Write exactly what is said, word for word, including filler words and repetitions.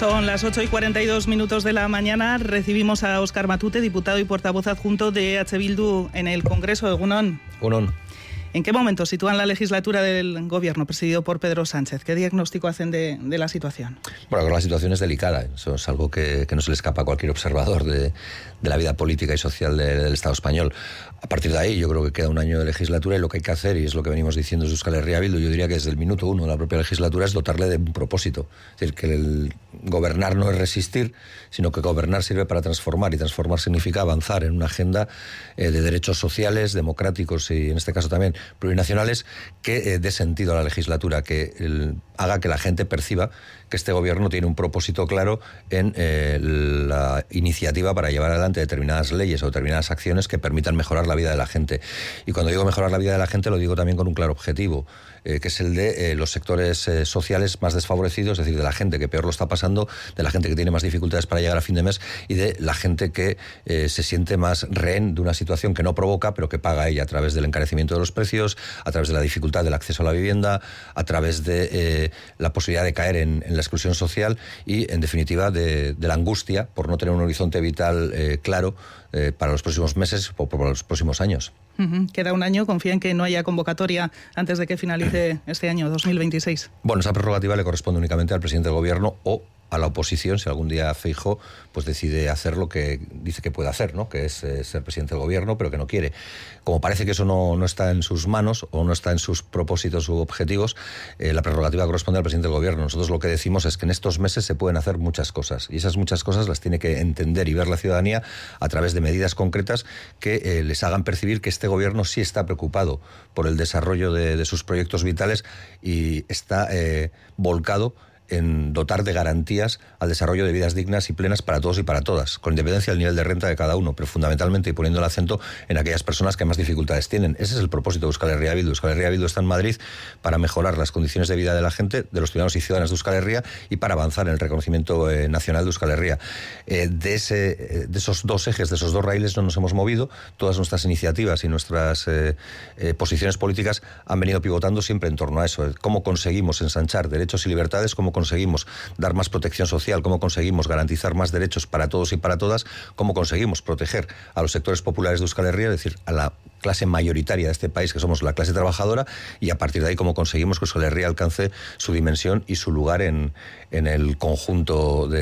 Son las ocho y cuarenta y dos minutos de la mañana. Recibimos a Óscar Matute, diputado y portavoz adjunto de H. Bildu en el Congreso. Egunon. Egunon. ¿En qué momento sitúan la legislatura del Gobierno presidido por Pedro Sánchez? ¿Qué diagnóstico hacen de, de la situación? Bueno, la situación es delicada. Eso es algo que, que no se le escapa a cualquier observador de, de la vida política y social de, del Estado español. A partir de ahí, yo creo que queda un año de legislatura y lo que hay que hacer, y es lo que venimos diciendo desde Euskal Herria Bildu, yo diría que desde el minuto uno de la propia legislatura, es dotarle de un propósito. Es decir, que el gobernar no es resistir, sino que gobernar sirve para transformar, y transformar significa avanzar en una agenda eh, de derechos sociales, democráticos y, en este caso también, plurinacionales, que eh, dé sentido a la legislatura, que el, haga que la gente perciba que este gobierno tiene un propósito claro en eh, la iniciativa para llevar adelante determinadas leyes o determinadas acciones que permitan mejorar la vida de la gente. Y cuando digo mejorar la vida de la gente, lo digo también con un claro objetivo, eh, que es el de eh, los sectores eh, sociales más desfavorecidos, es decir, de la gente que peor lo está pasando, de la gente que tiene más dificultades para llegar a fin de mes y de la gente que eh, se siente más rehén de una situación que no provoca, pero que paga ella a través del encarecimiento de los precios, a través de la dificultad del acceso a la vivienda, a través de eh, la posibilidad de caer en, en la exclusión social y, en definitiva, de, de la angustia por no tener un horizonte vital eh, claro eh, para los próximos meses o para los próximos años. Uh-huh. Queda un año. ¿Confía en que no haya convocatoria antes de que finalice este año, dos mil veintiséis? Bueno, esa prerrogativa le corresponde únicamente al presidente del Gobierno o a la oposición, si algún día Feijóo pues decide hacer lo que dice que puede hacer, ¿no? Que es eh, ser presidente del Gobierno, pero que no quiere. Como parece que eso no, no está en sus manos o no está en sus propósitos u objetivos, eh, la prerrogativa corresponde al presidente del Gobierno. Nosotros lo que decimos es que en estos meses se pueden hacer muchas cosas, y esas muchas cosas las tiene que entender y ver la ciudadanía a través de medidas concretas que eh, les hagan percibir que este Gobierno sí está preocupado por el desarrollo de, de sus proyectos vitales y está eh, volcado en dotar de garantías al desarrollo de vidas dignas y plenas para todos y para todas, con independencia del nivel de renta de cada uno, pero fundamentalmente y poniendo el acento en aquellas personas que más dificultades tienen. Ese es el propósito de Euskal Herria Bildu. Euskal Herria Bildu está en Madrid para mejorar las condiciones de vida de la gente, de los ciudadanos y ciudadanas de Euskal Herria, y para avanzar en el reconocimiento eh, nacional de Euskal Herria. Eh, de, ese, de esos dos ejes, de esos dos raíles no nos hemos movido. Todas nuestras iniciativas y nuestras eh, eh, posiciones políticas han venido pivotando siempre en torno a eso. Cómo conseguimos ensanchar derechos y libertades, cómo conseguimos dar más protección social, cómo conseguimos garantizar más derechos para todos y para todas, cómo conseguimos proteger a los sectores populares de Euskal Herria, es decir, a la clase mayoritaria de este país, que somos la clase trabajadora, y a partir de ahí cómo conseguimos que Euskal Herria alcance su dimensión y su lugar en, en el conjunto de